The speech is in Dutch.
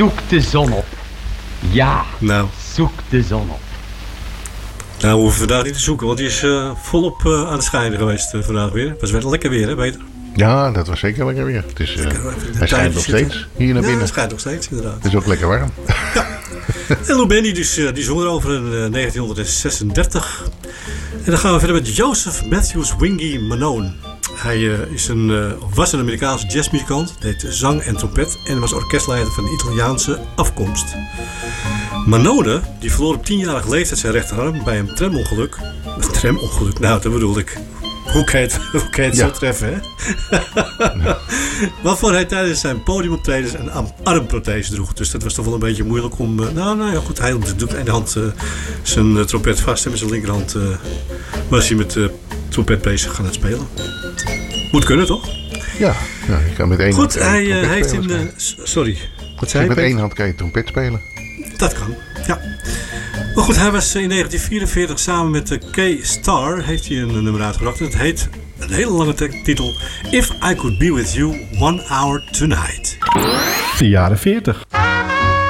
Zoek de zon op. Ja, Nou, zoek de zon op. nou hoeven we vandaag niet te zoeken, want die is volop aan het schijnen geweest vandaag weer. Het was wel lekker weer, hè, Peter? Ja, dat was zeker lekker weer. Het is, hij schijnt nog steeds hier naar Ja, binnen. het schijnt nog steeds, inderdaad. Het is ook lekker warm. En Lou Bendy, dus, die zong erover in 1936. En dan gaan we verder met Joseph Matthews Wingy Manone. Hij was een Amerikaanse jazzmuzikant, deed zang en trompet en was orkestleider van Italiaanse afkomst. Manone die verloor op 10-jarige leeftijd zijn rechterarm bij een tramongeluk. Tramongeluk, nou dat bedoel ik. Hoe kan je het zo treffen, hè? Ja. Waarvoor hij tijdens zijn podiumoptredens een armprothese droeg. Dus dat was toch wel een beetje moeilijk om... Nou ja, goed, hij doet aan de ene hand zijn trompet vast. En met zijn linkerhand was hij met trompet bezig gaan het spelen. Moet kunnen, toch? Ja, je kan met één hand. Goed, hij heeft in... sorry, wat zei je? Met één hand kan je trompet spelen. Dat kan, ja. Maar goed, hij was in 1944 samen met Kay Starr heeft hij een nummer uitgebracht. Het heet, een hele lange titel, If I Could Be With You 1 Hour Tonight. De jaren 40.